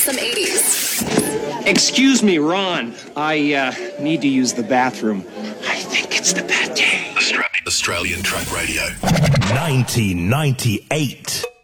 some 80s. Excuse me, Ron. I need to use the bathroom. I think it's the pate. Australian Truck Radio. 1998.